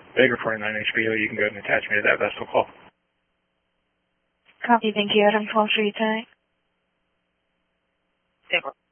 bigger 49 HBO, you can go ahead and attach me to that vessel call. Copy. Thank you. Adam 12 for you tonight.